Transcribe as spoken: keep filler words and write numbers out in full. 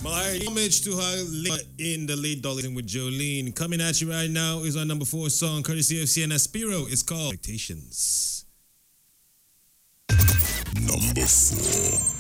My homage to her in the lead dollar with Jolene. Coming at you right now is our number four song, courtesy of Sienna Spiro. It's called Expectations. Number four.